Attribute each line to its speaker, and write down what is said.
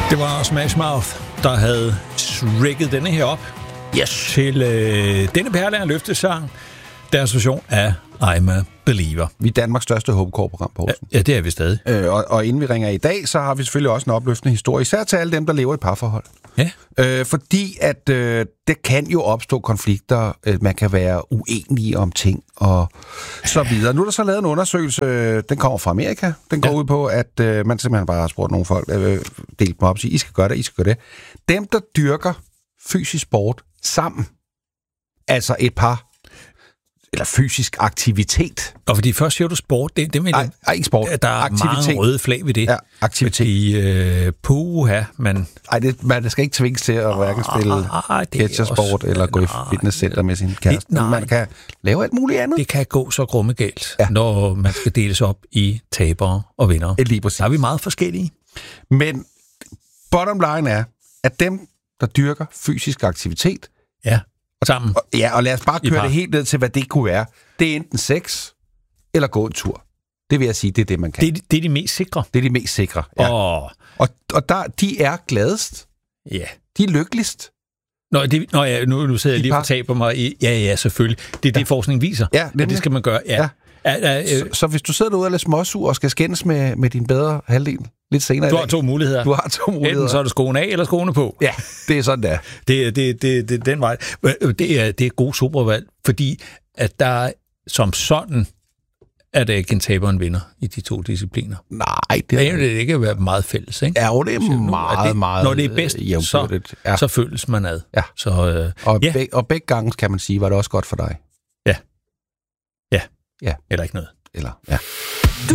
Speaker 1: Det var Smash Mouth, der havde rigget denne her op til denne perle af en løftesang, deres version af I'm a Believer.
Speaker 2: Vi er Danmarks største hopecore-program på Horsen.
Speaker 1: Ja, det er vi stadig.
Speaker 2: Og inden vi ringer i dag, så har vi selvfølgelig også en opløftende historie, især til alle dem, der lever i parforhold.
Speaker 1: Ja.
Speaker 2: Fordi at det kan jo opstå konflikter, man kan være uenige om ting og så videre. Nu er der så lavet en undersøgelse, den kommer fra Amerika. Den går ud på, at man simpelthen bare har spurgt nogle folk, delt dem op og sige, I skal gøre det, I skal gøre det. Dem, der dyrker fysisk sport sammen, altså et par, eller fysisk aktivitet.
Speaker 1: Og fordi først siger du sport, det vil
Speaker 2: Nej, ikke sport.
Speaker 1: der er aktivitet. Mange røde flag ved det.
Speaker 2: Ja, aktivitet.
Speaker 1: Fordi,
Speaker 2: man skal ikke tvinges til at hverken spille catchersport eller gå i fitnesscenter med sin kæreste. Man kan lave alt muligt andet.
Speaker 1: Det kan gå så grumme galt, når man skal deles op i tabere og vindere.
Speaker 2: Lige præcis.
Speaker 1: Der er vi meget forskellige.
Speaker 2: Men bottom line er, at dem, der dyrker fysisk aktivitet,
Speaker 1: sammen.
Speaker 2: Og lad os bare køre det helt ned til, hvad det kunne være. Det er enten sex eller gå en tur. Det vil jeg sige, det er det, man kan.
Speaker 1: Det er de mest sikre.
Speaker 2: Det er de mest sikre, ja. Og der, de er gladest.
Speaker 1: Ja.
Speaker 2: De er lykkeligst.
Speaker 1: Nu sidder jeg lige og taber mig i... Ja, selvfølgelig. Det er det, forskning viser.
Speaker 2: Ja,
Speaker 1: det skal man gøre. Ja.
Speaker 2: Så hvis du sidder derude og lader småsur og skal skændes med din bedre halvdel lidt senere...
Speaker 1: Du har to muligheder. Enten så er det skoene af, eller skoene på.
Speaker 2: Ja, det er sådan, der.
Speaker 1: Det er den vej. Det er god supervalg, fordi at der som sådan er der ikke en taber og en vinder i de to discipliner.
Speaker 2: Nej, det
Speaker 1: er ikke være meget fælles, ikke?
Speaker 2: Ja, det er meget
Speaker 1: når det er bedst, så føles man ad.
Speaker 2: Ja.
Speaker 1: Så,
Speaker 2: og begge gange, kan man sige, var det også godt for dig.
Speaker 1: Ja. Eller ikke noget.
Speaker 2: Ja.